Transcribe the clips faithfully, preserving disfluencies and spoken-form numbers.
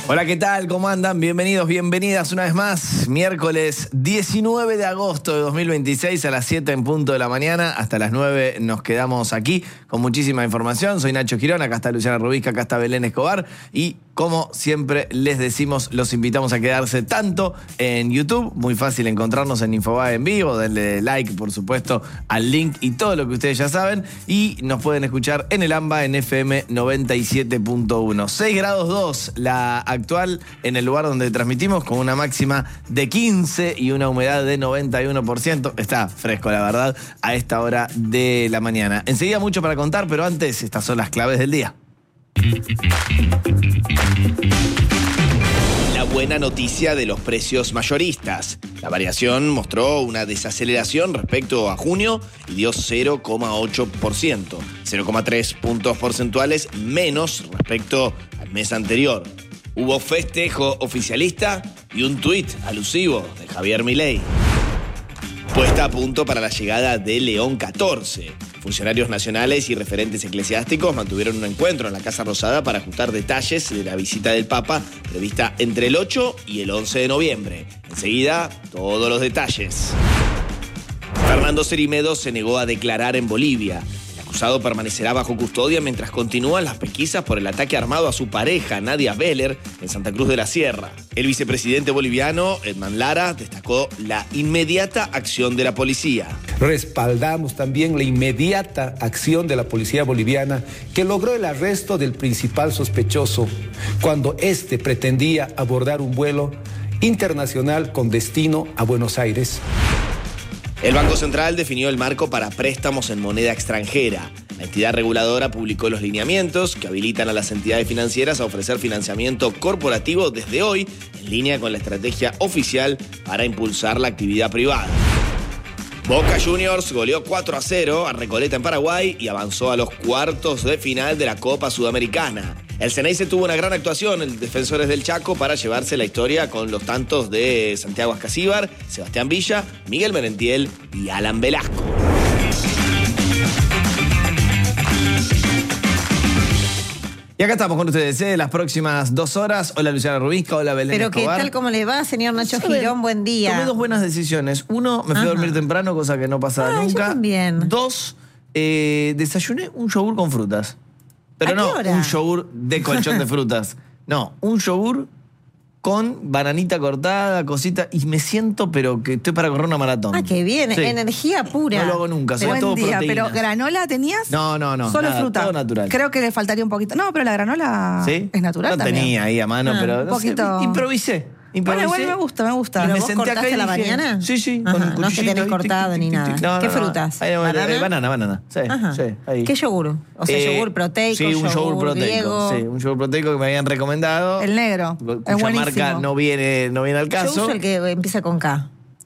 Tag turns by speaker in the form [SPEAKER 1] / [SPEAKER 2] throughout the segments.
[SPEAKER 1] Hola, ¿qué tal? ¿Cómo andan? Bienvenidos, bienvenidas una vez más. Miércoles diecinueve de agosto de dos mil veintiséis a las siete en punto de la mañana. Hasta las nueve nos quedamos aquí con muchísima información. Soy Nacho Girón, acá está Luciana Rubisca, acá está Belén Escobar. Y como siempre les decimos, los invitamos a quedarse tanto en YouTube, muy fácil encontrarnos en Infobae en vivo, denle like, por supuesto, al link y todo lo que ustedes ya saben. Y nos pueden escuchar en el AMBA en F M noventa y siete punto uno. seis grados dos la actual en el lugar donde transmitimos, con una máxima de quince y una humedad de noventa y uno por ciento. Está fresco, la verdad, a esta hora de la mañana. Enseguida mucho para contar, pero antes, estas son las claves del día. La buena noticia de los precios mayoristas. La variación mostró una desaceleración respecto a junio y dio cero coma ocho por ciento, cero coma tres puntos porcentuales menos respecto al mes anterior. Hubo festejo oficialista y un tuit alusivo de Javier Milei. Puesta a punto para la llegada de León catorce. Funcionarios nacionales y referentes eclesiásticos mantuvieron un encuentro en la Casa Rosada para ajustar detalles de la visita del Papa prevista entre el ocho y el once de noviembre. Enseguida, todos los detalles. Fernando Cerimedo se negó a declarar en Bolivia. El acusado permanecerá bajo custodia mientras continúan las pesquisas por el ataque armado a su pareja, Nadia Beller, en Santa Cruz de la Sierra. El vicepresidente boliviano, Edman Lara, destacó la inmediata acción de la policía.
[SPEAKER 2] Respaldamos también la inmediata acción de la policía boliviana, que logró el arresto del principal sospechoso cuando éste pretendía abordar un vuelo internacional con destino a Buenos Aires.
[SPEAKER 1] El Banco Central definió el marco para préstamos en moneda extranjera. La entidad reguladora publicó los lineamientos que habilitan a las entidades financieras a ofrecer financiamiento corporativo desde hoy, en línea con la estrategia oficial para impulsar la actividad privada. Boca Juniors goleó cuatro a cero a Recoleta en Paraguay y avanzó a los cuartos de final de la Copa Sudamericana. El Ceneice tuvo una gran actuación, el Defensores del Chaco, para llevarse la historia con los tantos de Santiago Ascasíbar, Sebastián Villa, Miguel Merentiel y Alan Velasco. Y acá estamos con ustedes, ¿eh? Las próximas dos horas. Hola Luciana Rubisca, hola Belén
[SPEAKER 3] Pero
[SPEAKER 1] Escobar.
[SPEAKER 3] ¿qué tal? ¿Cómo le va, señor Nacho
[SPEAKER 1] ¿Saben?
[SPEAKER 3] Girón? Buen día.
[SPEAKER 1] Tomé dos buenas decisiones. Uno, me fui
[SPEAKER 3] Ajá.
[SPEAKER 1] a dormir temprano, cosa que no pasaba
[SPEAKER 3] Ah,
[SPEAKER 1] nunca.
[SPEAKER 3] yo también.
[SPEAKER 1] Dos, eh, desayuné un yogur con frutas. Pero
[SPEAKER 3] ¿A
[SPEAKER 1] no
[SPEAKER 3] qué hora?
[SPEAKER 1] un yogur de colchón de frutas. No, un yogur con bananita cortada, cosita, y me siento, pero que estoy para correr una maratón.
[SPEAKER 3] Ah, qué bien.
[SPEAKER 1] Sí.
[SPEAKER 3] Energía pura.
[SPEAKER 1] No lo hago nunca, soy
[SPEAKER 4] Buen
[SPEAKER 1] todo
[SPEAKER 4] día,
[SPEAKER 1] proteínas.
[SPEAKER 4] pero ¿granola tenías?
[SPEAKER 1] No, no, no.
[SPEAKER 4] Solo
[SPEAKER 1] nada,
[SPEAKER 4] fruta.
[SPEAKER 1] todo natural.
[SPEAKER 4] Creo que le faltaría un poquito. No, pero la granola
[SPEAKER 1] ¿Sí?
[SPEAKER 4] es natural
[SPEAKER 1] No
[SPEAKER 4] también.
[SPEAKER 1] tenía ahí a mano,
[SPEAKER 3] Ah,
[SPEAKER 1] pero
[SPEAKER 4] un
[SPEAKER 1] no sé,
[SPEAKER 4] poquito.
[SPEAKER 1] improvisé.
[SPEAKER 4] Bueno,
[SPEAKER 1] Improvisé.
[SPEAKER 4] igual me gusta, me gusta.
[SPEAKER 1] Y
[SPEAKER 3] ¿Pero
[SPEAKER 1] me
[SPEAKER 3] vos
[SPEAKER 1] senté
[SPEAKER 3] cortaste
[SPEAKER 1] acá y
[SPEAKER 3] a la
[SPEAKER 1] dije,
[SPEAKER 3] mañana?
[SPEAKER 1] Sí, sí,
[SPEAKER 3] Ajá,
[SPEAKER 1] con un
[SPEAKER 3] no es que
[SPEAKER 1] cuchillito.
[SPEAKER 3] tenés
[SPEAKER 1] tic,
[SPEAKER 3] cortado
[SPEAKER 1] tic,
[SPEAKER 3] ni
[SPEAKER 1] tic,
[SPEAKER 3] nada.
[SPEAKER 1] tic. No,
[SPEAKER 3] ¿Qué
[SPEAKER 1] no, no.
[SPEAKER 3] frutas?
[SPEAKER 1] Ahí,
[SPEAKER 3] ¿Banana?
[SPEAKER 1] eh, banana, banana. Sí,
[SPEAKER 3] Ajá.
[SPEAKER 1] sí, ahí.
[SPEAKER 3] ¿Qué yogur? O sea,
[SPEAKER 1] Eh,
[SPEAKER 3] yogur proteico,
[SPEAKER 1] Sí, un yogur
[SPEAKER 3] yogur
[SPEAKER 1] proteico.
[SPEAKER 3] griego.
[SPEAKER 1] Sí, un yogur proteico que me habían recomendado.
[SPEAKER 4] El negro.
[SPEAKER 1] Cuya
[SPEAKER 4] Es buenísimo.
[SPEAKER 1] marca no viene, no viene al
[SPEAKER 3] Yo
[SPEAKER 1] caso.
[SPEAKER 3] uso el que empieza con K.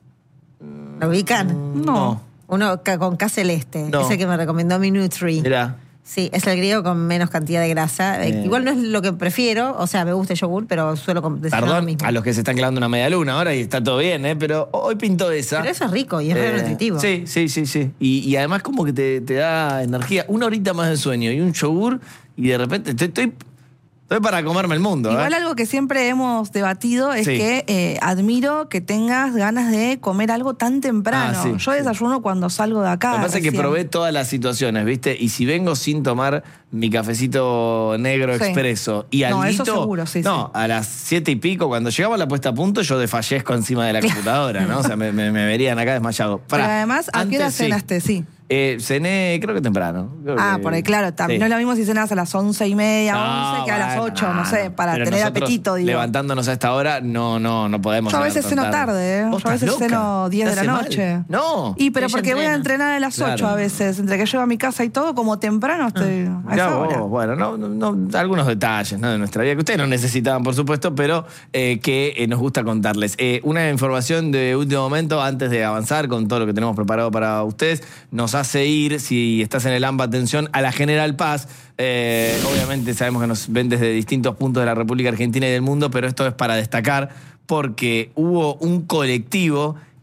[SPEAKER 3] ¿Lo ubican?
[SPEAKER 1] No.
[SPEAKER 3] Uno K- con K celeste.
[SPEAKER 1] No.
[SPEAKER 3] Ese que me recomendó mi Nutri.
[SPEAKER 1] Mirá.
[SPEAKER 3] Sí, es el griego con menos cantidad de grasa. Eh,
[SPEAKER 1] Eh.
[SPEAKER 3] Igual no es lo que prefiero, o sea, me gusta el yogur, pero suelo com- desayunar lo
[SPEAKER 1] Perdón
[SPEAKER 3] mismo.
[SPEAKER 1] a los que se están clavando una media luna ahora y está todo bien, ¿eh? Pero hoy pintó esa.
[SPEAKER 3] Pero eso es rico y es re nutritivo.
[SPEAKER 1] Sí, sí, sí, sí. Y, y además como que te, te da energía. Una horita más de sueño y un yogur y de repente estoy, estoy, estoy para comerme el mundo.
[SPEAKER 4] Igual
[SPEAKER 1] ¿eh?
[SPEAKER 4] algo que siempre hemos debatido es
[SPEAKER 1] Sí.
[SPEAKER 4] que eh, admiro que tengas ganas de comer algo tan temprano.
[SPEAKER 1] Ah, sí,
[SPEAKER 4] Yo
[SPEAKER 1] sí.
[SPEAKER 4] desayuno cuando salgo de acá.
[SPEAKER 1] Lo que pasa es que
[SPEAKER 4] recién.
[SPEAKER 1] probé todas las situaciones, ¿viste? Y si vengo sin tomar mi cafecito negro
[SPEAKER 4] Sí.
[SPEAKER 1] expreso y
[SPEAKER 4] No,
[SPEAKER 1] alguito,
[SPEAKER 4] eso seguro, sí,
[SPEAKER 1] no,
[SPEAKER 4] sí.
[SPEAKER 1] a las siete y pico, cuando llegamos a la puesta a punto, yo desfallezco encima de la computadora, ¿no? O sea, me, me- me verían acá desmayado.
[SPEAKER 4] Pero
[SPEAKER 1] Pará,
[SPEAKER 4] además, ¿a qué hora
[SPEAKER 1] antes sí.
[SPEAKER 4] cenaste? Sí.
[SPEAKER 1] Eh, cené, creo que temprano. Creo
[SPEAKER 4] Ah,
[SPEAKER 1] que-
[SPEAKER 4] porque claro, también
[SPEAKER 1] sí.
[SPEAKER 4] no es lo mismo si cenas a las once y media,
[SPEAKER 1] No,
[SPEAKER 4] once, que a las
[SPEAKER 1] bueno,
[SPEAKER 4] ocho, no sé, para
[SPEAKER 1] pero
[SPEAKER 4] tener
[SPEAKER 1] nosotros,
[SPEAKER 4] apetito, digo.
[SPEAKER 1] levantándonos a esta hora, no, no, no podemos.
[SPEAKER 4] Yo a
[SPEAKER 1] cenar
[SPEAKER 4] veces
[SPEAKER 1] tan
[SPEAKER 4] ceno tarde, ¿eh?
[SPEAKER 1] ¿Vos
[SPEAKER 4] Yo a veces
[SPEAKER 1] estás loca?
[SPEAKER 4] ceno diez
[SPEAKER 1] ¿Te
[SPEAKER 4] de la
[SPEAKER 1] hace
[SPEAKER 4] noche.
[SPEAKER 1] mal? No.
[SPEAKER 4] Y pero
[SPEAKER 3] Ella
[SPEAKER 4] porque voy a
[SPEAKER 3] entrena.
[SPEAKER 4] entrenar a las ocho
[SPEAKER 1] Claro.
[SPEAKER 4] a veces, entre que llego a mi casa y todo, como temprano estoy a
[SPEAKER 1] Mirá
[SPEAKER 4] esa
[SPEAKER 1] vos,
[SPEAKER 4] hora.
[SPEAKER 1] bueno, no, no, no, algunos detalles, ¿no? De nuestra vida que ustedes no necesitaban, por supuesto, pero eh, que eh, nos gusta contarles. Eh, una información de último momento, antes de avanzar con todo lo que tenemos preparado para ustedes, nos hace ir, si estás en el AMBA, atención, a la General Paz. Eh, obviamente sabemos que nos ven desde distintos puntos de la República Argentina y del mundo, pero esto es para destacar porque hubo un colectivo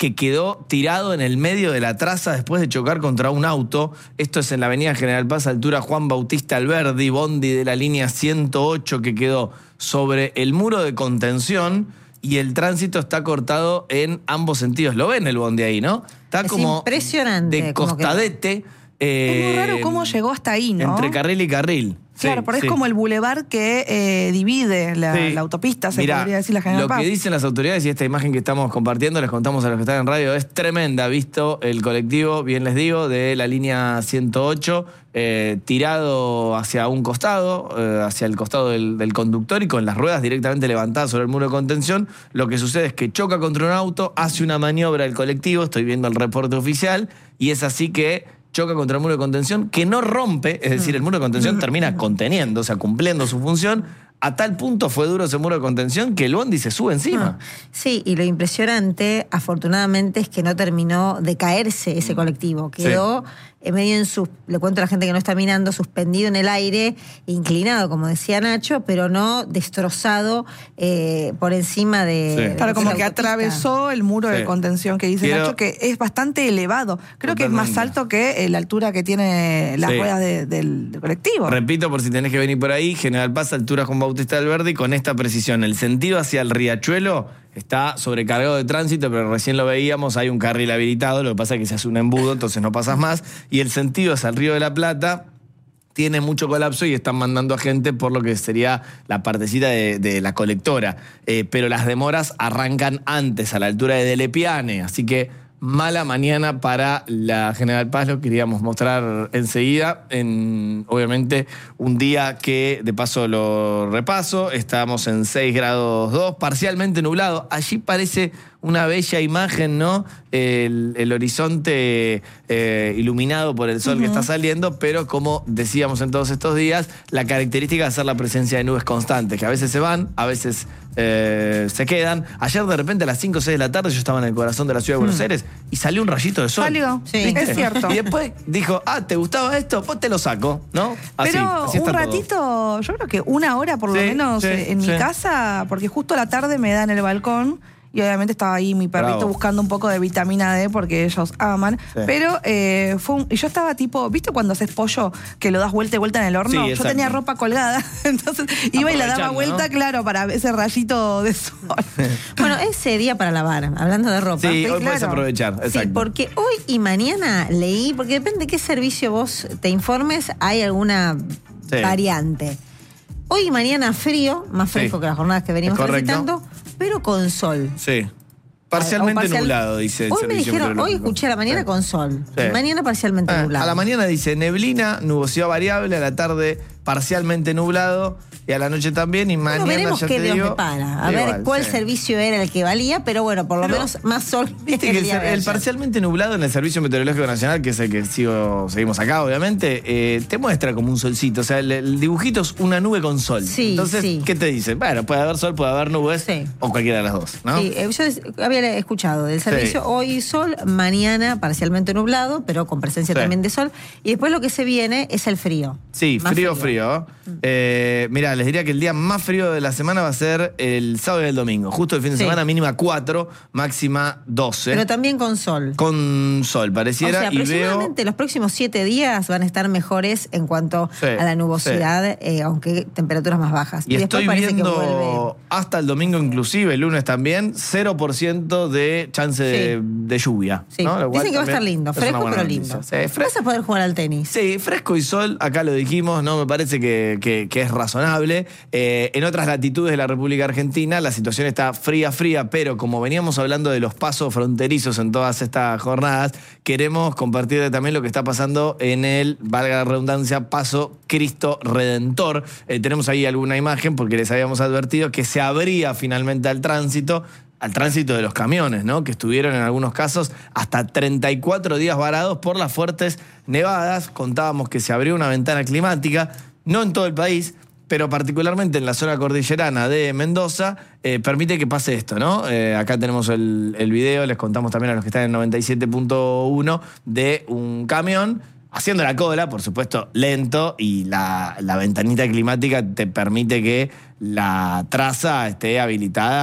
[SPEAKER 1] que quedó tirado en el medio de la traza después de chocar contra un auto. Esto es en la avenida General Paz, altura Juan Bautista Alberdi, bondi de la línea ciento ocho que quedó sobre el muro de contención y el tránsito está cortado en ambos sentidos. ¿Lo ven el bondi ahí, no? Está
[SPEAKER 3] Es
[SPEAKER 1] como
[SPEAKER 3] impresionante,
[SPEAKER 1] de
[SPEAKER 3] como que-
[SPEAKER 1] costadete.
[SPEAKER 4] Es muy raro
[SPEAKER 1] eh,
[SPEAKER 4] cómo llegó hasta ahí, ¿no?
[SPEAKER 1] Entre carril y carril.
[SPEAKER 4] Claro,
[SPEAKER 1] Sí,
[SPEAKER 4] porque
[SPEAKER 1] sí.
[SPEAKER 4] es como el bulevar que eh, divide la,
[SPEAKER 1] Sí.
[SPEAKER 4] la autopista, se
[SPEAKER 1] Mirá,
[SPEAKER 4] podría decir la General
[SPEAKER 1] lo
[SPEAKER 4] Paz.
[SPEAKER 1] que dicen las autoridades y esta imagen que estamos compartiendo, les contamos a los que están en radio, es tremenda. Visto el colectivo, bien les digo, de la línea ciento ocho, eh, tirado hacia un costado, eh, hacia el costado del, del conductor y con las ruedas directamente levantadas sobre el muro de contención. Lo que sucede es que choca contra un auto, hace una maniobra el colectivo, estoy viendo el reporte oficial, y es así que choca contra el muro de contención, que no rompe, es decir, el muro de contención termina conteniendo, o sea, cumpliendo su función. A tal punto fue duro ese muro de contención que el bondi se sube encima.
[SPEAKER 3] Sí, y lo impresionante, afortunadamente, es que no terminó de caerse ese colectivo. Quedó eh, medio en sus, le cuento a la gente que no está mirando, suspendido en el aire, inclinado, como decía Nacho, pero no destrozado eh, por encima de.
[SPEAKER 1] Sí.
[SPEAKER 3] de
[SPEAKER 4] Claro, como
[SPEAKER 3] la
[SPEAKER 4] que
[SPEAKER 3] autopista.
[SPEAKER 4] atravesó el muro
[SPEAKER 1] Sí.
[SPEAKER 4] de contención que dice
[SPEAKER 1] Quiero-
[SPEAKER 4] Nacho, que es bastante elevado. Creo que es más
[SPEAKER 1] Totalmente.
[SPEAKER 4] alto que eh, la altura que tiene las
[SPEAKER 1] Sí.
[SPEAKER 4] ruedas de- del, del colectivo.
[SPEAKER 1] Repito, por si tenés que venir por ahí, General Paz, altura Juan Bautista Alberdi, con esta precisión. El sentido hacia el Riachuelo está sobrecargado de tránsito, pero recién lo veíamos, hay un carril habilitado, lo que pasa es que se hace un embudo, entonces no pasas más. Y el sentido hacia el Río de la Plata tiene mucho colapso y están mandando a gente por lo que sería la partecita de, de la colectora. Eh, pero las demoras arrancan antes, a la altura de Delepiane, así que mala mañana para la General Paz, lo queríamos mostrar enseguida. En, obviamente, un día que, de paso lo repaso, estamos en seis grados dos, parcialmente nublado. Allí parece una bella imagen, ¿no? El, el horizonte eh, iluminado por el sol que está saliendo, pero como decíamos en todos estos días, la característica de ser la presencia de nubes constantes, que a veces se van, a veces eh, se quedan. Ayer de repente a las cinco o seis de la tarde yo estaba en el corazón de la ciudad de Buenos Aires y salió un rayito de sol.
[SPEAKER 4] Salió,
[SPEAKER 3] Sí.
[SPEAKER 4] es cierto.
[SPEAKER 1] Y después dijo, ah, ¿te gustaba esto? Pues te lo saco, ¿no? Así,
[SPEAKER 4] Pero
[SPEAKER 1] así
[SPEAKER 4] un
[SPEAKER 1] está todo.
[SPEAKER 4] ratito, yo creo que una hora por lo
[SPEAKER 1] Sí,
[SPEAKER 4] menos
[SPEAKER 1] sí,
[SPEAKER 4] eh, en
[SPEAKER 1] sí.
[SPEAKER 4] mi casa, porque justo a la tarde me da en el balcón. Y obviamente estaba ahí mi perrito
[SPEAKER 1] Bravo.
[SPEAKER 4] buscando un poco de vitamina D porque ellos aman.
[SPEAKER 1] Sí.
[SPEAKER 4] Pero eh, fue un- y yo estaba tipo, ¿viste cuando haces pollo que lo das vuelta y vuelta en el horno?
[SPEAKER 1] Sí,
[SPEAKER 4] yo
[SPEAKER 1] exacto.
[SPEAKER 4] tenía ropa colgada, entonces iba y la daba
[SPEAKER 1] Aprovechando,
[SPEAKER 4] vuelta,
[SPEAKER 1] ¿no?
[SPEAKER 4] claro, para ese rayito de sol.
[SPEAKER 3] Bueno, ese día para lavar, hablando de ropa.
[SPEAKER 1] Sí,
[SPEAKER 4] Sí,
[SPEAKER 1] hoy puedes
[SPEAKER 4] claro.
[SPEAKER 1] aprovechar,
[SPEAKER 3] Sí,
[SPEAKER 1] exacto.
[SPEAKER 3] porque hoy y mañana leí, porque depende de qué servicio vos te informes, hay alguna
[SPEAKER 1] Sí.
[SPEAKER 3] variante. Hoy y mañana frío, más
[SPEAKER 1] Sí.
[SPEAKER 3] fresco que las jornadas que venimos
[SPEAKER 1] Es correcto.
[SPEAKER 3] transitando, pero con sol.
[SPEAKER 1] Sí. Parcialmente
[SPEAKER 3] O parcial-
[SPEAKER 1] nublado, dice el
[SPEAKER 3] Hoy me
[SPEAKER 1] servicio
[SPEAKER 3] dijeron, hoy
[SPEAKER 1] meteorológico.
[SPEAKER 3] escuché a la mañana
[SPEAKER 1] Sí.
[SPEAKER 3] con sol.
[SPEAKER 1] Sí.
[SPEAKER 3] Y mañana parcialmente
[SPEAKER 1] Ah,
[SPEAKER 3] nublado.
[SPEAKER 1] a la mañana dice neblina, nubosidad variable, a la tarde parcialmente nublado y a la noche también. Y
[SPEAKER 3] Bueno,
[SPEAKER 1] mañana
[SPEAKER 3] veremos
[SPEAKER 1] ya
[SPEAKER 3] qué
[SPEAKER 1] te
[SPEAKER 3] Dios
[SPEAKER 1] digo,
[SPEAKER 3] depara. A
[SPEAKER 1] igual,
[SPEAKER 3] ver cuál
[SPEAKER 1] sí.
[SPEAKER 3] servicio era el que valía, pero bueno, por lo
[SPEAKER 1] Pero,
[SPEAKER 3] menos más sol.
[SPEAKER 1] Viste
[SPEAKER 3] el
[SPEAKER 1] que el,
[SPEAKER 3] día de
[SPEAKER 1] el
[SPEAKER 3] ayer.
[SPEAKER 1] parcialmente nublado en el Servicio Meteorológico Nacional, que es el que sigo, seguimos acá, obviamente, eh, te muestra como un solcito. O sea, el, el dibujito es una nube con sol.
[SPEAKER 3] Sí,
[SPEAKER 1] Entonces,
[SPEAKER 3] sí.
[SPEAKER 1] ¿qué te dice? Bueno, puede haber sol, puede haber nubes,
[SPEAKER 3] Sí.
[SPEAKER 1] o cualquiera de las dos, ¿no?
[SPEAKER 3] Sí, eh, yo es- había escuchado del servicio
[SPEAKER 1] Sí.
[SPEAKER 3] hoy sol, mañana parcialmente nublado, pero con presencia
[SPEAKER 1] Sí.
[SPEAKER 3] también de sol. Y después lo que se viene es el frío.
[SPEAKER 1] Sí,
[SPEAKER 3] Más
[SPEAKER 1] frío, frío. Eh, mirá, les diría que el día más frío de la semana va a ser el sábado y el domingo. Justo el fin de
[SPEAKER 3] Sí.
[SPEAKER 1] semana, mínima cuatro, máxima doce.
[SPEAKER 3] Pero también con sol.
[SPEAKER 1] Con sol,
[SPEAKER 3] O
[SPEAKER 1] pareciera.
[SPEAKER 3] sea,
[SPEAKER 1] y veo.
[SPEAKER 3] aproximadamente los próximos siete días van a estar mejores en cuanto
[SPEAKER 1] Sí,
[SPEAKER 3] a la nubosidad, eh, aunque temperaturas más bajas.
[SPEAKER 1] Y,
[SPEAKER 3] después
[SPEAKER 1] estoy
[SPEAKER 3] parece que
[SPEAKER 1] viendo
[SPEAKER 3] vuelve.
[SPEAKER 1] hasta el domingo inclusive, el lunes también, cero por ciento de chance de,
[SPEAKER 3] Sí.
[SPEAKER 1] de lluvia.
[SPEAKER 3] Sí.
[SPEAKER 1] ¿no? Lo cual
[SPEAKER 3] Dicen que va a estar
[SPEAKER 1] también
[SPEAKER 3] lindo,
[SPEAKER 1] es una
[SPEAKER 3] fresco
[SPEAKER 1] buena
[SPEAKER 3] pero
[SPEAKER 1] noticia.
[SPEAKER 3] lindo.
[SPEAKER 1] Sí, fresco.
[SPEAKER 3] Vas a poder jugar al tenis.
[SPEAKER 1] Sí, fresco y sol, acá lo dijimos, no me parece que, que- que es razonable. Eh, en otras latitudes de la República Argentina la situación está fría, fría, pero como veníamos hablando de los pasos fronterizos en todas estas jornadas, queremos compartir también lo que está pasando en el, valga la redundancia, paso Cristo Redentor. Eh, tenemos ahí alguna imagen porque les habíamos advertido que se abría finalmente al tránsito. Al tránsito de los camiones, ¿no? Que estuvieron en algunos casos hasta treinta y cuatro días varados por las fuertes nevadas. Contábamos que se abrió una ventana climática, no en todo el país, pero particularmente en la zona cordillerana de Mendoza, eh, permite que pase esto, ¿no? Eh, acá tenemos el, el video, les contamos también a los que están en noventa y siete punto uno, de un camión haciendo la cola, por supuesto, lento, y la, la ventanita climática te permite que la traza esté habilitada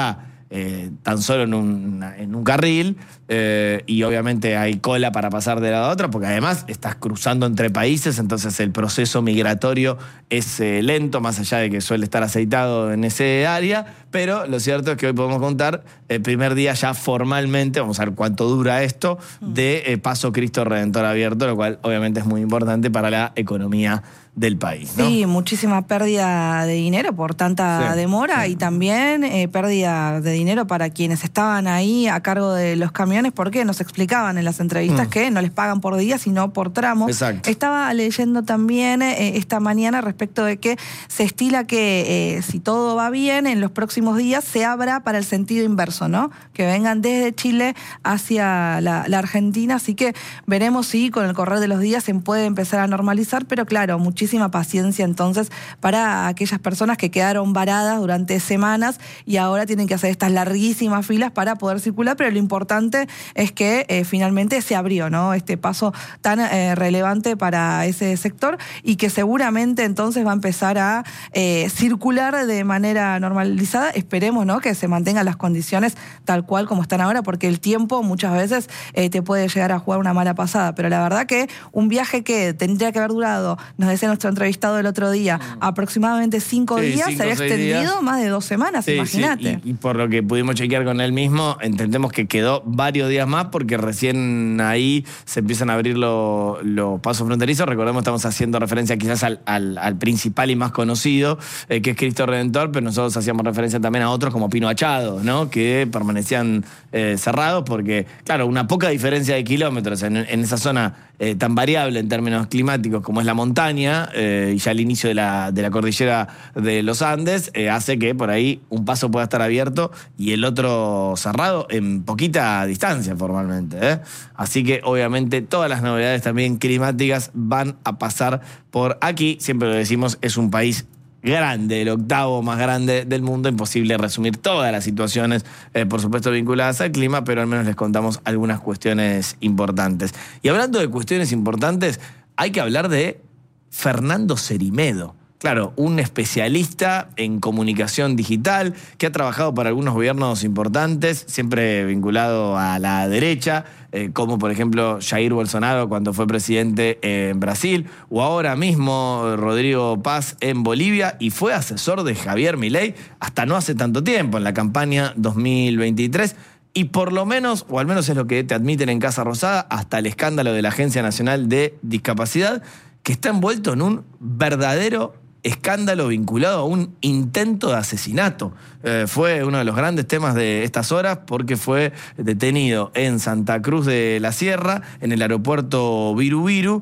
[SPEAKER 1] eh, tan solo en un, en un carril, eh, y obviamente hay cola para pasar de lado a otro, porque además estás cruzando entre países, entonces el proceso migratorio es eh, lento, más allá de que suele estar aceitado en ese área, pero lo cierto es que hoy podemos contar el primer día ya formalmente, vamos a ver cuánto dura esto, de eh, Paso Cristo Redentor abierto, lo cual obviamente es muy importante para la economía del país, ¿no?
[SPEAKER 4] Sí, muchísima pérdida de dinero por tanta
[SPEAKER 1] sí,
[SPEAKER 4] demora
[SPEAKER 1] sí.
[SPEAKER 4] y también eh, pérdida de dinero para quienes estaban ahí a cargo de los camiones, porque nos explicaban en las entrevistas mm. que no les pagan por día, sino por tramo.
[SPEAKER 1] Exacto.
[SPEAKER 4] Estaba leyendo también eh, esta mañana respecto de que se estila que eh, si todo va bien, en los próximos días se abra para el sentido inverso, ¿no? Que vengan desde Chile hacia la, la Argentina, así que veremos si con el correr de los días se puede empezar a normalizar, pero claro, muchísimo paciencia entonces para aquellas personas que quedaron varadas durante semanas y ahora tienen que hacer estas larguísimas filas para poder circular, pero lo importante es que eh, finalmente se abrió, ¿no? Este paso tan eh, relevante para ese sector y que seguramente entonces va a empezar a eh, circular de manera normalizada. Esperemos, ¿no?, que se mantengan las condiciones tal cual como están ahora, porque el tiempo muchas veces eh, te puede llegar a jugar una mala pasada, pero la verdad que un viaje que tendría que haber durado, nos decía nuestro entrevistado el otro día, aproximadamente cinco
[SPEAKER 1] sí,
[SPEAKER 4] días,
[SPEAKER 1] cinco,
[SPEAKER 4] se había extendido
[SPEAKER 1] días.
[SPEAKER 4] más de dos semanas,
[SPEAKER 1] sí,
[SPEAKER 4] imagínate.
[SPEAKER 1] Sí. Y, y por lo que pudimos chequear con él mismo, entendemos que quedó varios días más porque recién ahí se empiezan a abrir los lo pasos fronterizos. Recordemos, estamos haciendo referencia quizás al, al, al principal y más conocido, eh, que es Cristo Redentor, pero nosotros hacíamos referencia también a otros como Pino Achado, ¿no?, que permanecían eh, cerrados porque, claro, una poca diferencia de kilómetros en, en esa zona eh, tan variable en términos climáticos como es la montaña, eh, y ya el inicio de la, de la cordillera de los Andes, eh, hace que por ahí un paso pueda estar abierto y el otro cerrado en poquita distancia formalmente, ¿eh? Así que obviamente todas las novedades también climáticas van a pasar por aquí. Siempre lo decimos, es un país grande, el octavo más grande del mundo, imposible resumir todas las situaciones, eh, por supuesto vinculadas al clima, pero al menos les contamos algunas cuestiones importantes. Y hablando de cuestiones importantes, hay que hablar de Fernando Cerimedo. Claro, un especialista en comunicación digital que ha trabajado para algunos gobiernos importantes, siempre vinculado a la derecha, eh, como por ejemplo Jair Bolsonaro cuando fue presidente en Brasil, o ahora mismo Rodrigo Paz en Bolivia, y fue asesor de Javier Milei hasta no hace tanto tiempo, en la campaña dos mil veintitrés. Y por lo menos, o al menos es lo que te admiten en Casa Rosada, hasta el escándalo de la Agencia Nacional de Discapacidad, que está envuelto en un verdadero escándalo vinculado a un intento de asesinato. Eh, fue uno de los grandes temas de estas horas porque fue detenido en Santa Cruz de la Sierra, en el aeropuerto Viru Viru,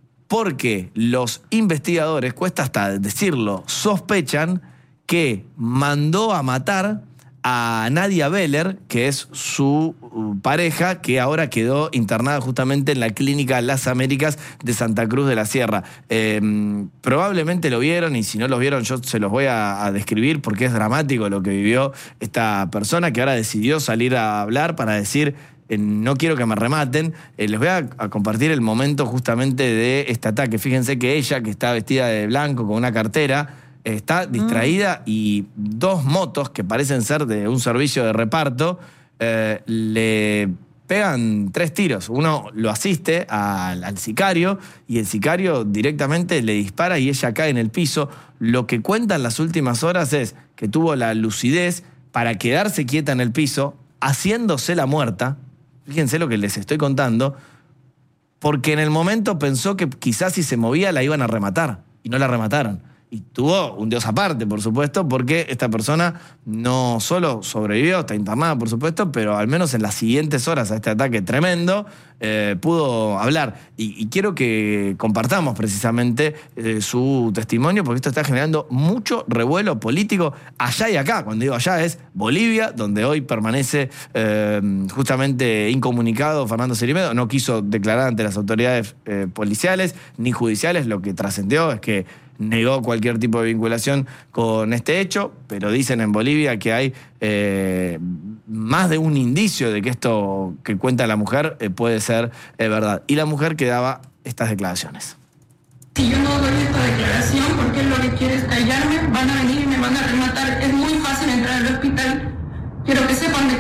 [SPEAKER 1] porque los investigadores, cuesta hasta decirlo, sospechan que mandó a matar a Nadia Beller, que es su pareja, que ahora quedó internada justamente en la clínica Las Américas de Santa Cruz de la Sierra. Eh, probablemente lo vieron, y si no lo vieron yo se los voy a, a describir porque es dramático lo que vivió esta persona, que ahora decidió salir a hablar para decir: eh, no quiero que me rematen. Eh, les voy a, a compartir el momento justamente de este ataque. Fíjense que ella, que está vestida de blanco con una cartera, está distraída y dos motos que parecen ser de un servicio de reparto eh, le pegan tres tiros. Uno lo asiste al, al sicario y el sicario directamente le dispara y ella cae en el piso. Lo que cuentan las últimas horas es que tuvo la lucidez para quedarse quieta en el piso, haciéndose la muerta. Fíjense lo que les estoy contando, porque en el momento pensó que quizás si se movía la iban a rematar y no la remataron. Y tuvo un Dios aparte, por supuesto, porque esta persona no solo sobrevivió, está internada, por supuesto, pero al menos en las siguientes horas a este ataque tremendo, eh, pudo hablar. Y, y quiero que compartamos precisamente eh, su testimonio, porque esto está generando mucho revuelo político allá y acá. Cuando digo allá es Bolivia, donde hoy permanece eh, justamente incomunicado Fernando Cerimedo. No quiso declarar ante las autoridades eh, policiales ni judiciales. Lo que trascendió es que negó cualquier tipo de vinculación con este hecho, pero dicen en Bolivia que hay eh, más de un indicio de que esto que cuenta la mujer eh, puede ser eh, verdad. Y la mujer que daba estas declaraciones.
[SPEAKER 5] Si yo no doy esta declaración, porque él lo que quiere es callarme, van a venir y me van a rematar. Es muy fácil entrar al hospital. Quiero que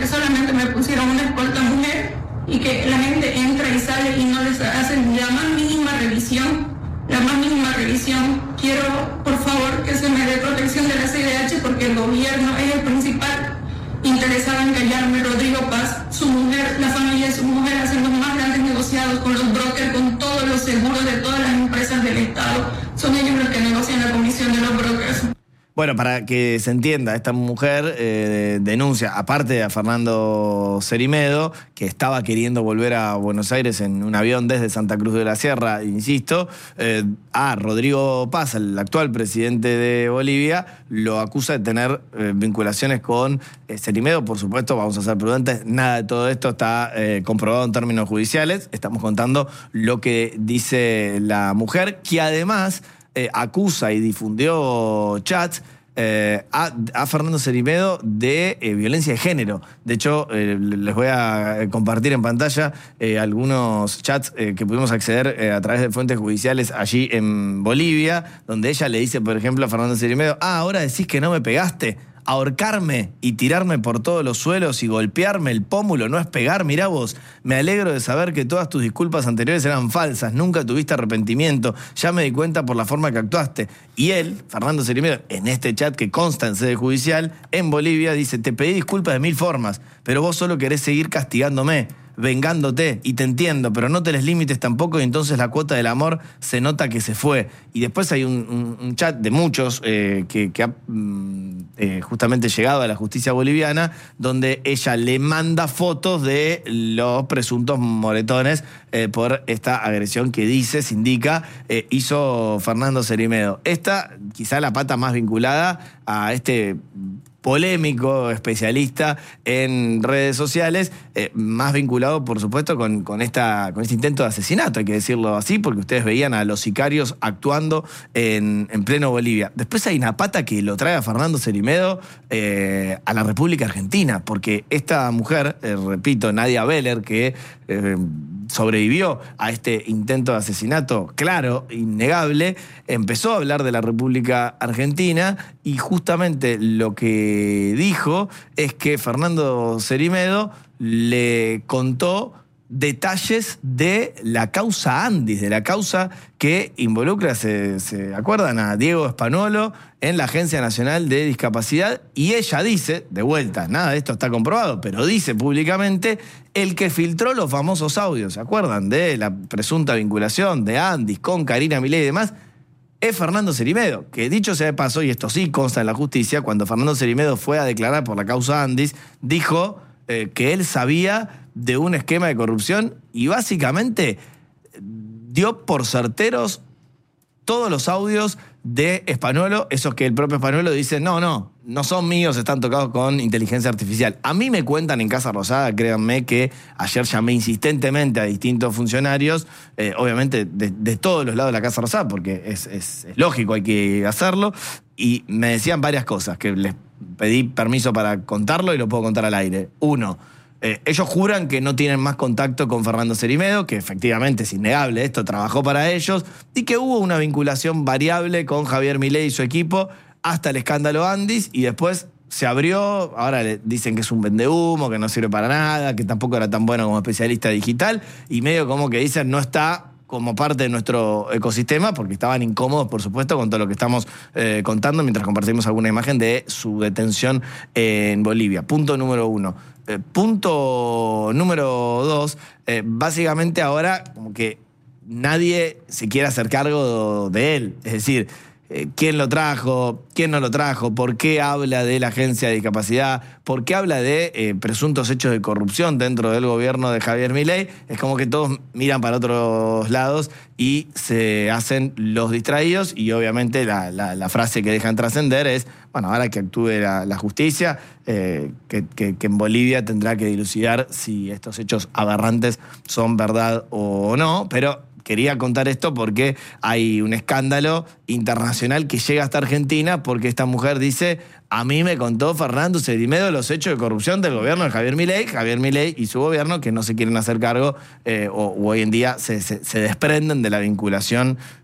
[SPEAKER 5] que solamente me pusieron una escolta mujer y que la gente entra y sale y no les hacen la más mínima revisión, la más mínima revisión. Quiero, por favor, que se me dé protección de la C I D H porque el gobierno es el principal interesado en callarme. Rodrigo Paz, su mujer, la familia de su mujer hacen los más grandes negociados con los brokers, con todos los seguros de todas las empresas del Estado. Son ellos los que negocian la comisión de los brokers.
[SPEAKER 1] Bueno, para que se entienda, esta mujer eh, denuncia, aparte a Fernando Cerimedo, que estaba queriendo volver a Buenos Aires en un avión desde Santa Cruz de la Sierra, insisto, eh, a Rodrigo Paz, el actual presidente de Bolivia, lo acusa de tener eh, vinculaciones con eh, Cerimedo. Por supuesto, vamos a ser prudentes, nada de todo esto está eh, comprobado en términos judiciales. Estamos contando lo que dice la mujer, que además Eh, acusa y difundió chats eh, a, a Fernando Cerimedo de eh, violencia de género. De hecho, eh, les voy a compartir en pantalla eh, algunos chats eh, que pudimos acceder eh, a través de fuentes judiciales allí en Bolivia, donde ella le dice, por ejemplo, a Fernando Cerimedo: ah, ahora decís que no me pegaste. Ahorcarme y tirarme por todos los suelos y golpearme el pómulo no es pegar. Mirá vos, me alegro de saber que todas tus disculpas anteriores eran falsas, nunca tuviste arrepentimiento, ya me di cuenta por la forma que actuaste. Y él, Fernando Cerimedo, en este chat que consta en sede judicial en Bolivia, dice: te pedí disculpas de mil formas, pero vos solo querés seguir castigándome, vengándote, y te entiendo, pero no te les límites tampoco, y entonces la cuota del amor se nota que se fue. Y después hay un, un, un chat de muchos eh, que, que ha eh, justamente llegado a la justicia boliviana, donde ella le manda fotos de los presuntos moretones eh, por esta agresión que dice, se indica, eh, hizo Fernando Cerimedo. Esta, quizá la pata más vinculada a este polémico especialista en redes sociales, eh, más vinculado, por supuesto, con, con, esta, con este intento de asesinato, hay que decirlo así, porque ustedes veían a los sicarios actuando en, en pleno Bolivia. Después hay una pata que lo trae a Fernando Cerimedo eh, a la República Argentina, porque esta mujer, eh, repito, Nadia Beller, que eh, sobrevivió a este intento de asesinato claro, innegable, empezó a hablar de la República Argentina, y justamente lo que dijo es que Fernando Cerimedo le contó detalles de la causa Andis, de la causa que involucra, se, se acuerdan, a Diego Spanuolo en la Agencia Nacional de Discapacidad, y ella dice, de vuelta, nada de esto está comprobado, pero dice públicamente, el que filtró los famosos audios, ¿se acuerdan? De la presunta vinculación de Andis con Karina Milei y demás, es Fernando Cerimedo, que dicho sea de paso, y esto sí consta en la justicia, cuando Fernando Cerimedo fue a declarar por la causa Andis, dijo eh, que él sabía de un esquema de corrupción y básicamente dio por certeros todos los audios de Spanuolo, esos que el propio Spanuolo dice, no, no, no son míos, están tocados con inteligencia artificial. A mí me cuentan en Casa Rosada, créanme, que ayer llamé insistentemente a distintos funcionarios, eh, obviamente de, de todos los lados de la Casa Rosada, porque es, es, es lógico, hay que hacerlo, y me decían varias cosas, que les pedí permiso para contarlo y lo puedo contar al aire. Uno, Eh, ellos juran que no tienen más contacto con Fernando Cerimedo, que efectivamente es innegable esto, trabajó para ellos, y que hubo una vinculación variable con Javier Milei y su equipo hasta el escándalo Andis, y después se abrió, ahora le dicen que es un vendehumo, que no sirve para nada, que tampoco era tan bueno como especialista digital, y medio como que dicen no está como parte de nuestro ecosistema, porque estaban incómodos, por supuesto, con todo lo que estamos eh, contando, mientras compartimos alguna imagen de su detención eh, en Bolivia. Punto número uno. Eh, punto número dos, eh, básicamente ahora como que nadie se quiere hacer cargo de él. Es decir, eh, quién lo trajo, quién no lo trajo, por qué habla de la Agencia de Discapacidad, por qué habla de eh, presuntos hechos de corrupción dentro del gobierno de Javier Milei. Es como que todos miran para otros lados y se hacen los distraídos, y obviamente la, la, la frase que dejan trascender es, bueno, ahora que actúe la, la justicia, eh, que, que, que en Bolivia tendrá que dilucidar si estos hechos aberrantes son verdad o no, pero quería contar esto porque hay un escándalo internacional que llega hasta Argentina, porque esta mujer dice, a mí me contó Fernando Cerimedo los hechos de corrupción del gobierno de Javier Milei, Javier Milei y su gobierno, que no se quieren hacer cargo eh, o, o hoy en día se, se, se desprenden de la vinculación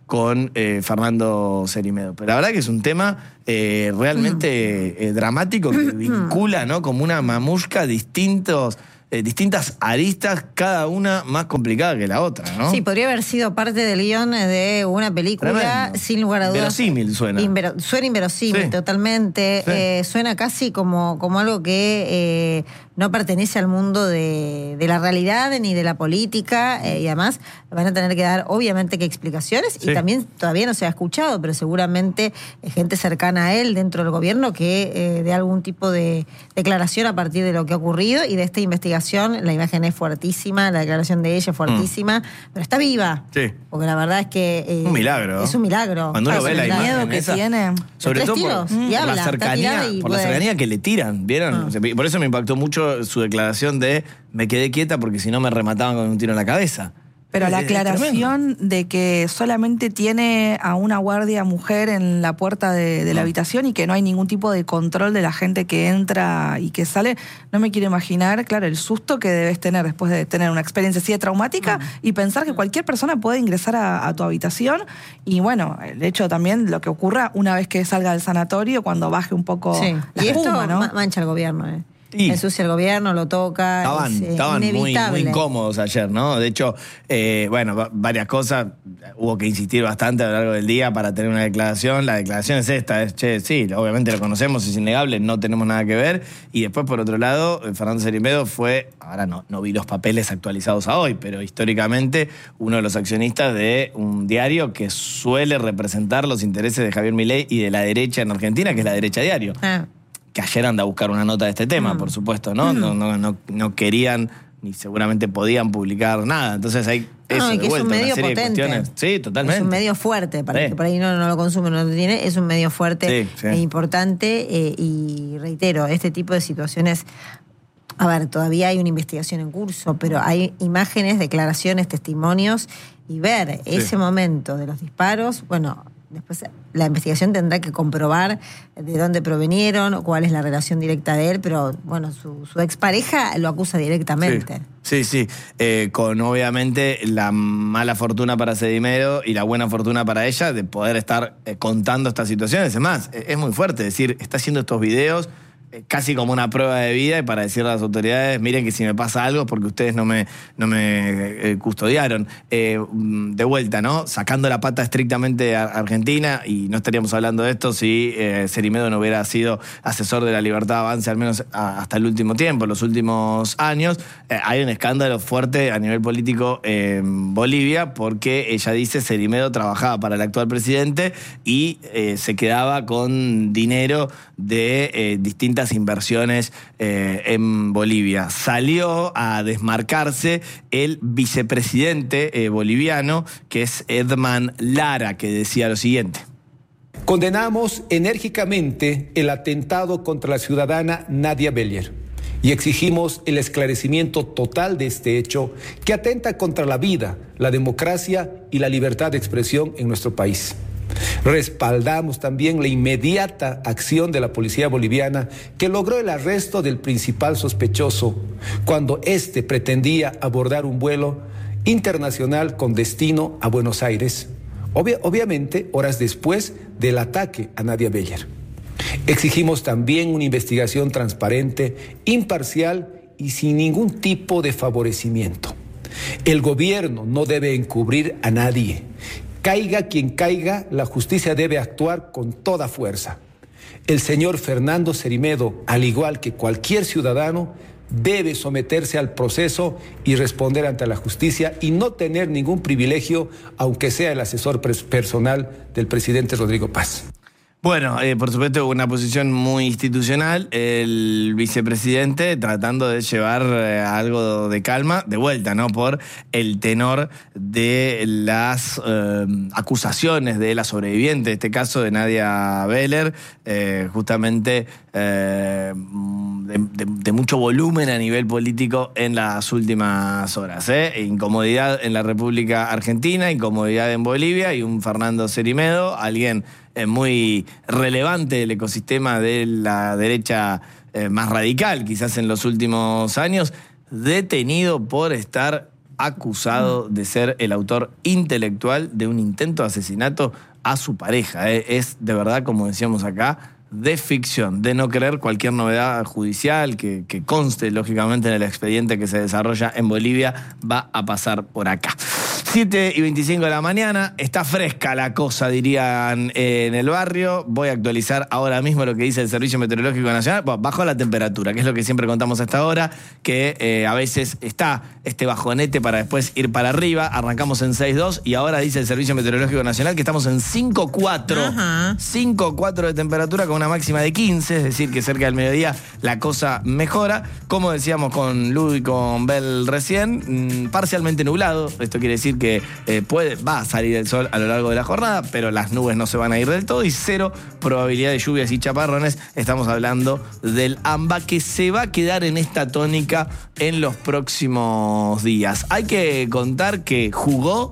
[SPEAKER 1] con eh, Fernando Cerimedo. Pero la verdad que es un tema eh, realmente eh, dramático que vincula, ¿no?, como una mamushka distintos... Eh, distintas aristas, cada una más complicada que la otra, ¿no?
[SPEAKER 3] Sí, podría haber sido parte del guión de una película,
[SPEAKER 1] Tremendo.
[SPEAKER 3] sin lugar a dudas.
[SPEAKER 1] Verosímil suena.
[SPEAKER 3] Invero, suena inverosímil,
[SPEAKER 1] Sí.
[SPEAKER 3] totalmente.
[SPEAKER 1] Sí.
[SPEAKER 3] Eh, suena casi como, como algo que eh, no pertenece al mundo de, de la realidad ni de la política, eh, y además van a tener que dar, obviamente, que explicaciones,
[SPEAKER 1] Sí.
[SPEAKER 3] y también todavía no se ha escuchado, pero seguramente eh, gente cercana a él dentro del gobierno que eh, dé algún tipo de declaración a partir de lo que ha ocurrido y de esta investigación. La imagen es fuertísima, la declaración de ella es fuertísima, mm. pero está viva.
[SPEAKER 1] Sí.
[SPEAKER 3] Porque la verdad es que... Eh,
[SPEAKER 1] un milagro.
[SPEAKER 3] Es un milagro.
[SPEAKER 1] Cuando uno
[SPEAKER 3] ah,
[SPEAKER 1] ve la
[SPEAKER 3] imagen
[SPEAKER 4] miedo que
[SPEAKER 1] esa,
[SPEAKER 4] tiene.
[SPEAKER 1] sobre todo por,
[SPEAKER 3] tiros,
[SPEAKER 1] por
[SPEAKER 3] y habla,
[SPEAKER 1] la cercanía,
[SPEAKER 3] y
[SPEAKER 1] por la
[SPEAKER 3] puede...
[SPEAKER 1] cercanía que le tiran, ¿vieron?
[SPEAKER 3] Ah.
[SPEAKER 1] O sea, por eso me impactó mucho su declaración de me quedé quieta porque si no me remataban con un tiro en la cabeza.
[SPEAKER 4] Pero la
[SPEAKER 1] Es
[SPEAKER 4] aclaración de que solamente tiene a una guardia mujer en la puerta de, de la habitación y que no hay ningún tipo de control de la gente que entra y que sale, no me quiero imaginar, claro, el susto que debes tener después de tener una experiencia así de traumática y pensar que cualquier persona puede ingresar a, a tu habitación y bueno, el hecho también lo que ocurra una vez que salga del sanatorio, cuando baje un poco
[SPEAKER 3] Sí.
[SPEAKER 4] la
[SPEAKER 3] Y
[SPEAKER 4] espuma,
[SPEAKER 3] esto
[SPEAKER 4] ¿no?
[SPEAKER 3] ma- mancha al gobierno, ¿eh?
[SPEAKER 1] Y
[SPEAKER 3] ensucia el gobierno, lo toca.
[SPEAKER 1] Estaban,
[SPEAKER 3] es, eh,
[SPEAKER 1] estaban muy, muy
[SPEAKER 3] inevitable.
[SPEAKER 1] incómodos ayer, ¿no? De hecho, eh, bueno, va- varias cosas. Hubo que insistir bastante a lo largo del día para tener una declaración. La declaración es esta, es, che, sí, obviamente lo conocemos, es innegable, no tenemos nada que ver. Y después, por otro lado, eh, Fernando Cerimedo fue, ahora no, no vi los papeles actualizados a hoy, pero históricamente uno de los accionistas de un diario que suele representar los intereses de Javier Milei y de la derecha en Argentina, que es La Derecha Diario.
[SPEAKER 3] Ah.
[SPEAKER 1] Que ayer anda a buscar una nota de este tema,
[SPEAKER 3] Mm.
[SPEAKER 1] por supuesto, ¿no? No, no, no, no querían ni seguramente podían publicar nada. Entonces hay eso,
[SPEAKER 3] No, y
[SPEAKER 1] de
[SPEAKER 3] que es
[SPEAKER 1] vuelta,
[SPEAKER 3] un
[SPEAKER 1] una
[SPEAKER 3] medio
[SPEAKER 1] serie de
[SPEAKER 3] potente.
[SPEAKER 1] cuestiones. Sí, totalmente.
[SPEAKER 3] Es un medio fuerte, para
[SPEAKER 1] Sí.
[SPEAKER 3] el que por ahí no, no lo consume, no lo tiene, es un medio fuerte
[SPEAKER 1] Sí, sí.
[SPEAKER 3] e importante. Eh, y reitero, este tipo de situaciones, a ver, todavía hay una investigación en curso, pero hay imágenes, declaraciones, testimonios, y ver
[SPEAKER 1] Sí.
[SPEAKER 3] ese momento de los disparos, bueno, después la investigación tendrá que comprobar de dónde provenieron, cuál es la relación directa de él, pero bueno, su, su expareja lo acusa directamente.
[SPEAKER 1] Sí, sí, sí. Eh, con obviamente la mala fortuna para Cerimedo y la buena fortuna para ella de poder estar eh, contando estas situaciones. Es más, eh, es muy fuerte decir, está haciendo estos videos eh, casi como una prueba de vida y para decirle a las autoridades, miren que si me pasa algo es porque ustedes no me, no me eh, custodiaron. Eh, de vuelta, ¿no? Sacando la pata estrictamente a Argentina, y no estaríamos hablando de esto si eh, Cerimedo no hubiera sido asesor de la Libertad Avance, al menos a, hasta el último tiempo, los últimos años. Eh, hay un escándalo fuerte a nivel político en Bolivia porque ella dice Cerimedo trabajaba para el actual presidente y eh, se quedaba con dinero de eh, distintas inversiones eh, en Bolivia. Salió a desmarcarse el vicepresidente eh, boliviano, que es Edman Lara, que decía lo siguiente.
[SPEAKER 2] Condenamos enérgicamente el atentado contra la ciudadana Nadia Beller y exigimos el esclarecimiento total de este hecho que atenta contra la vida, la democracia y la libertad de expresión en nuestro país. Respaldamos también la inmediata acción de la policía boliviana que logró el arresto del principal sospechoso cuando éste pretendía abordar un vuelo internacional con destino a Buenos Aires, Obvia- obviamente horas después del ataque a Nadia Beller. Exigimos también una investigación transparente, imparcial y sin ningún tipo de favorecimiento. El gobierno no debe encubrir a nadie. Caiga quien caiga, la justicia debe actuar con toda fuerza. El señor Fernando Cerimedo, al igual que cualquier ciudadano, debe someterse al proceso y responder ante la justicia y no tener ningún privilegio, aunque sea el asesor pres- personal del presidente Rodrigo Paz.
[SPEAKER 1] Bueno, eh, por supuesto, una posición muy institucional, el vicepresidente tratando de llevar eh, algo de calma, de vuelta, ¿no? Por el tenor de las eh, acusaciones de la sobreviviente, en este caso de Nadia Beller, eh, justamente eh, de, de, de mucho volumen a nivel político en las últimas horas. ¿eh? Incomodidad en la República Argentina, incomodidad en Bolivia y un Fernando Cerimedo, alguien muy relevante del ecosistema de la derecha eh, más radical, quizás en los últimos años, detenido por estar acusado de ser el autor intelectual de un intento de asesinato a su pareja. ¿eh? Es de verdad, como decíamos acá, de ficción, de no creer cualquier novedad judicial que, que conste, lógicamente, en el expediente que se desarrolla en Bolivia, va a pasar por acá. siete y veinticinco de la mañana, está fresca la cosa, dirían en el barrio. Voy a actualizar ahora mismo lo que dice el Servicio Meteorológico Nacional. Bueno, bajó la temperatura, que es lo que siempre contamos hasta ahora, que eh, a veces está este bajonete para después ir para arriba. Arrancamos en seis dos y ahora dice el Servicio Meteorológico Nacional que estamos en cinco cuatro. cinco cuatro de temperatura con una máxima de quince, es decir, que cerca del mediodía la cosa mejora. Como decíamos con Lu y con Bel recién, mmm, parcialmente nublado. Esto quiere decir que eh, puede, va a salir el sol a lo largo de la jornada, pero las nubes no se van a ir del todo y cero probabilidad de lluvias y chaparrones. Estamos hablando del AMBA, que se va a quedar en esta tónica en los próximos días. Hay que contar que jugó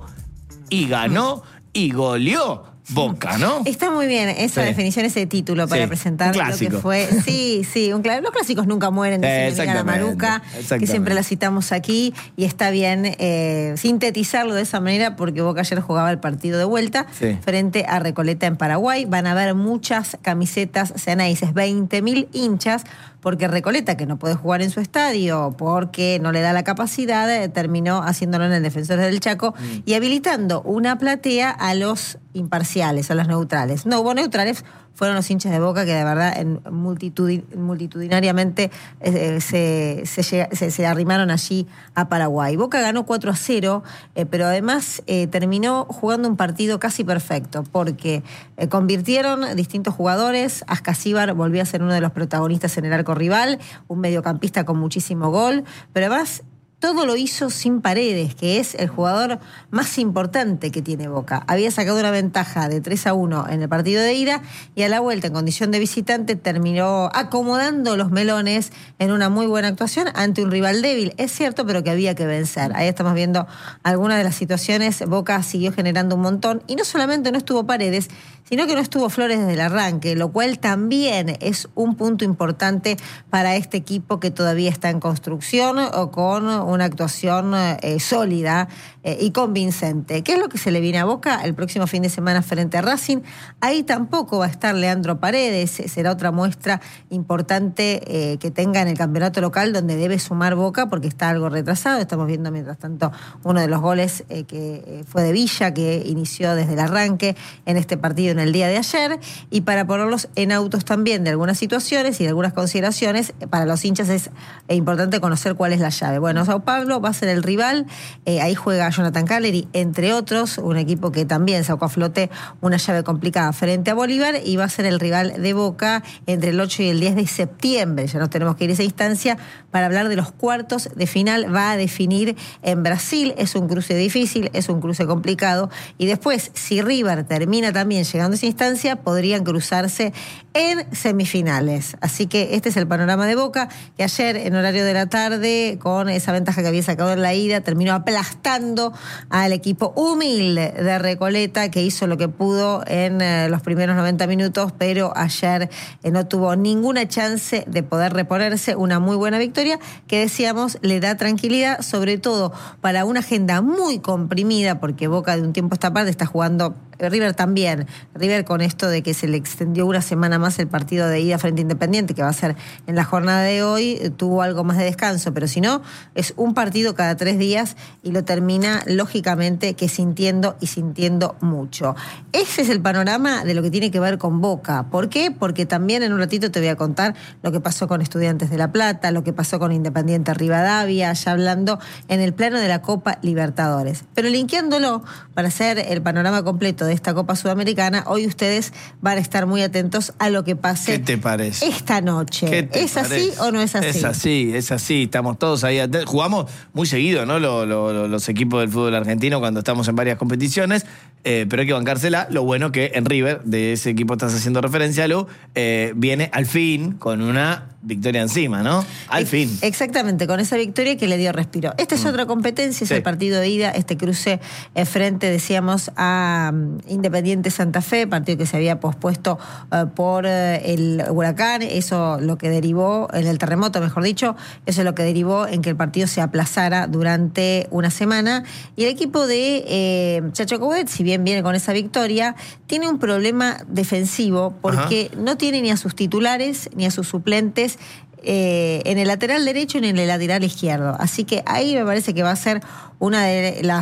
[SPEAKER 1] y ganó y goleó Boca, ¿no?
[SPEAKER 3] Está muy bien esa
[SPEAKER 1] sí.
[SPEAKER 3] definición, ese título para
[SPEAKER 1] sí.
[SPEAKER 3] presentar lo que fue. Sí, sí, un cl- los clásicos nunca mueren, dice
[SPEAKER 1] eh,
[SPEAKER 3] la Maruca, que siempre la citamos aquí, y está bien eh, sintetizarlo de esa manera porque Boca ayer jugaba el partido de vuelta sí. frente a Recoleta en Paraguay. Van a haber muchas camisetas ceneices, veinte mil hinchas, porque Recoleta, que no puede jugar en su estadio porque no le da la capacidad, eh, terminó haciéndolo en el Defensores del Chaco mm. y habilitando una platea a los imparciales, a los neutrales. No hubo neutrales, fueron los hinchas de Boca que de verdad en multitud, multitudinariamente eh, se, se, llega, se, se arrimaron allí a Paraguay. Boca ganó cuatro a cero, eh, pero además eh, terminó jugando un partido casi perfecto, porque eh, convirtieron distintos jugadores. Ascasíbar volvió a ser uno de los protagonistas en el arco rival, un mediocampista con muchísimo gol, pero además todo lo hizo sin Paredes, que es el jugador más importante que tiene Boca. Había sacado una ventaja de tres a uno en el partido de ida y a la vuelta, en condición de visitante, terminó acomodando los melones en una muy buena actuación ante un rival débil. Es cierto, pero que había que vencer. Ahí estamos viendo algunas de las situaciones. Boca siguió generando un montón y no solamente no estuvo Paredes, sino que no estuvo Flores desde el arranque, lo cual también es un punto importante para este equipo que todavía está en construcción o con una actuación eh, sólida eh, y convincente. ¿Qué es lo que se le viene a Boca el próximo fin de semana frente a Racing? Ahí tampoco va a estar Leandro Paredes, será otra muestra importante eh, que tenga en el campeonato local, donde debe sumar Boca porque está algo retrasado. Estamos viendo mientras tanto uno de los goles eh, que fue de Villa, que inició desde el arranque en este partido en el día de ayer, y para ponerlos en autos también de algunas situaciones y de algunas consideraciones, para los hinchas es importante conocer cuál es la llave. Bueno, Sao Paulo va a ser el rival, eh, ahí juega Jonathan Caleri, entre otros, un equipo que también sacó a flote una llave complicada frente a Bolívar, y va a ser el rival de Boca entre el ocho y el diez de septiembre. Ya nos tenemos que ir a esa instancia para hablar de los cuartos de final. Va a definir en Brasil, es un cruce difícil, es un cruce complicado, y después, si River termina también llegando a esa instancia, podrían cruzarse en semifinales. Así que este es el panorama de Boca, que ayer en horario de la tarde, con esa ventaja que había sacado en la ida, terminó aplastando al equipo humilde de Recoleta, que hizo lo que pudo en eh, los primeros noventa minutos, pero ayer eh, no tuvo ninguna chance de poder reponerse. Una muy buena victoria que, decíamos, le da tranquilidad, sobre todo para una agenda muy comprimida, porque Boca de un tiempo a esta parte está jugando, River también, River con esto de que se le extendió una semana más el partido de ida frente a Independiente, que va a ser en la jornada de hoy, tuvo algo más de descanso, pero si no, es un partido cada tres días y lo termina, lógicamente, que sintiendo y sintiendo mucho. Ese es el panorama de lo que tiene que ver con Boca. ¿Por qué? Porque también en un ratito te voy a contar lo que pasó con Estudiantes de La Plata, lo que pasó con Independiente Rivadavia, ya hablando en el plano de la Copa Libertadores. Pero linkeándolo para hacer el panorama completo de esta Copa Sudamericana, hoy ustedes van a estar muy atentos a lo que pase.
[SPEAKER 1] ¿Qué te parece?
[SPEAKER 3] Esta noche. ¿Es
[SPEAKER 1] parece?
[SPEAKER 3] así o no es así?
[SPEAKER 1] Es así, es así. Estamos todos ahí atentos. Jugamos muy seguido, ¿no? Lo, lo, los equipos del fútbol argentino cuando estamos en varias competiciones, eh, pero hay que bancársela. Lo bueno que en River, de ese equipo estás haciendo referencia, Lu, eh, viene al fin con una victoria encima, ¿no? Al
[SPEAKER 3] Ex-
[SPEAKER 1] fin.
[SPEAKER 3] Exactamente, con esa victoria que le dio respiro. Esta es
[SPEAKER 1] Mm.
[SPEAKER 3] otra competencia, es
[SPEAKER 1] Sí.
[SPEAKER 3] el partido de ida, este cruce eh, frente, decíamos, a um, Independiente Santa Fe, partido que se había pospuesto uh, por uh, el huracán, eso lo que derivó, en el terremoto, mejor dicho, eso es lo que derivó en que el partido se aplazara durante una semana. Y el equipo de eh, Chacho Coudet, si bien viene con esa victoria, tiene un problema defensivo porque Ajá. no tiene ni a sus titulares ni a sus suplentes eh, en el lateral derecho ni en el lateral izquierdo. Así que ahí me parece que va a ser una de las